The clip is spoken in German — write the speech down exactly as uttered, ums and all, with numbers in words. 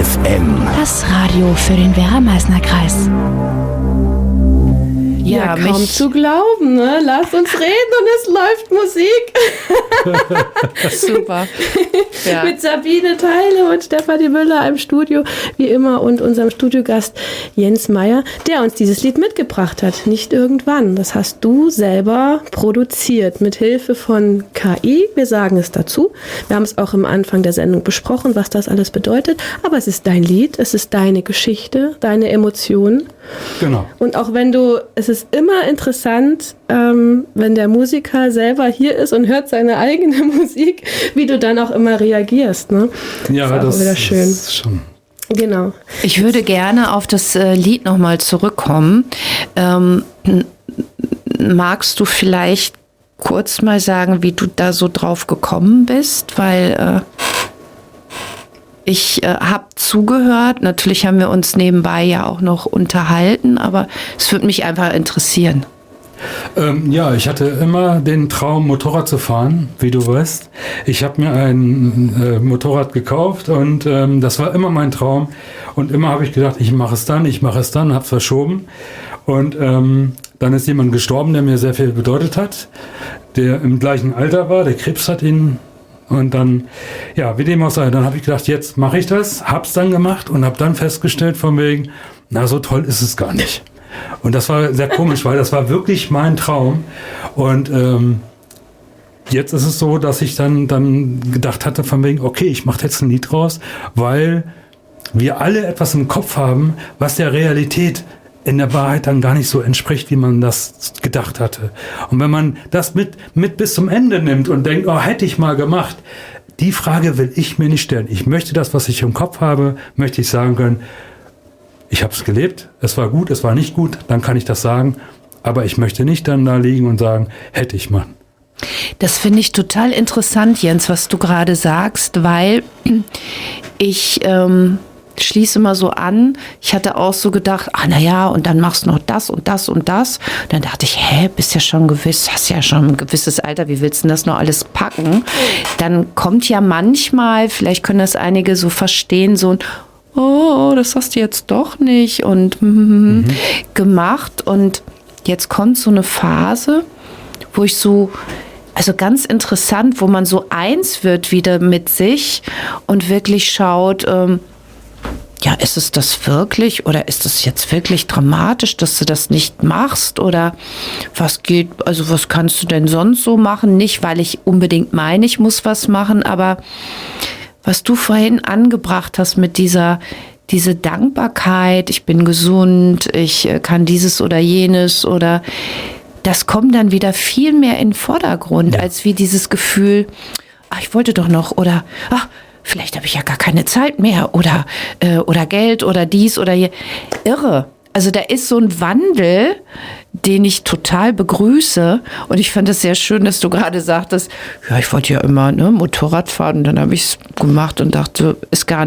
F M. Das Radio für den Werra-Meißner-Kreis. Ja, ja kaum zu glauben, ne? Lasst uns reden und es läuft Musik. Super. Ja. Mit Sabine Theile und Stefanie Müller im Studio, wie immer, und unserem Studiogast Jens Meyer, der uns dieses Lied mitgebracht hat. Nicht irgendwann. Das hast du selber produziert, mit Hilfe von K I. Wir sagen es dazu. Wir haben es auch am Anfang der Sendung besprochen, was das alles bedeutet. Aber es ist dein Lied, es ist deine Geschichte, deine Emotionen. Genau. Und auch wenn du, es ist immer interessant, ähm, wenn der Musiker selber hier ist und hört seine eigene Musik, wie du dann auch immer reagierst. Ne? Ja, das ist auch wieder schön. Ist schon. Genau. Ich würde gerne auf das äh, Lied nochmal zurückkommen. Ähm, magst du vielleicht kurz mal sagen, wie du da so drauf gekommen bist? Weil äh, ich äh, habe zugehört. Natürlich haben wir uns nebenbei ja auch noch unterhalten, aber es würde mich einfach interessieren. Ähm, ja, ich hatte immer den Traum, Motorrad zu fahren, wie du weißt. Ich habe mir ein äh, Motorrad gekauft und ähm, das war immer mein Traum. Und immer habe ich gedacht, ich mache es dann, ich mache es dann, habe es verschoben. Und ähm, dann ist jemand gestorben, der mir sehr viel bedeutet hat, der im gleichen Alter war, der Krebs hat ihn. Und dann, ja, wie dem auch sei, dann habe ich gedacht, jetzt mache ich das, hab's dann gemacht und habe dann festgestellt von wegen, na, so toll ist es gar nicht. Und das war sehr komisch, weil das war wirklich mein Traum. Und ähm, jetzt ist es so, dass ich dann, dann gedacht hatte von wegen, okay, ich mache jetzt ein Lied raus, weil wir alle etwas im Kopf haben, was der Realität in der Wahrheit dann gar nicht so entspricht, wie man das gedacht hatte. Und wenn man das mit, mit bis zum Ende nimmt und denkt, oh, hätte ich mal gemacht, die Frage will ich mir nicht stellen. Ich möchte das, was ich im Kopf habe, möchte ich sagen können, ich habe es gelebt, es war gut, es war nicht gut, dann kann ich das sagen, aber ich möchte nicht dann da liegen und sagen, hätte ich mal. Das finde ich total interessant, Jens, was du gerade sagst, weil ich ähm, schließe mal so an, ich hatte auch so gedacht, ah naja, und dann machst du noch das und das und das. Und dann dachte ich, hä, bist ja schon gewiss, hast ja schon ein gewisses Alter, wie willst du denn das noch alles packen? Dann kommt ja manchmal, vielleicht können das einige so verstehen, so ein oh, das hast du jetzt doch nicht und mhm. gemacht. Und jetzt kommt so eine Phase, wo ich so, also ganz interessant, wo man so eins wird wieder mit sich und wirklich schaut, ähm, ja, ist es das wirklich oder ist es jetzt wirklich dramatisch, dass du das nicht machst oder was geht, also was kannst du denn sonst so machen? Nicht, weil ich unbedingt meine, ich muss was machen, aber was du vorhin angebracht hast mit dieser diese Dankbarkeit, ich bin gesund, ich kann dieses oder jenes oder das kommt dann wieder viel mehr in den Vordergrund, ja. Als wie dieses Gefühl, ach, ich wollte doch noch oder ach, vielleicht habe ich ja gar keine Zeit mehr oder, äh, oder Geld oder dies oder je. Irre. Also da ist so ein Wandel, den ich total begrüße. Und ich fand es sehr schön, dass du gerade sagtest, ja, ich wollte ja immer ne, Motorrad fahren. Und dann habe ich es gemacht und dachte, ist gar